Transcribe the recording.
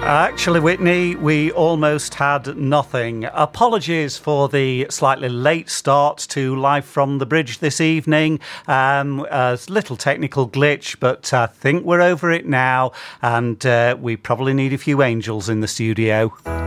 Actually, Whitney, we almost had nothing. Apologies for the slightly late start to Live from the Bridge this evening. A little technical glitch, but I think we're over it now, and we probably need a few angels in the studio.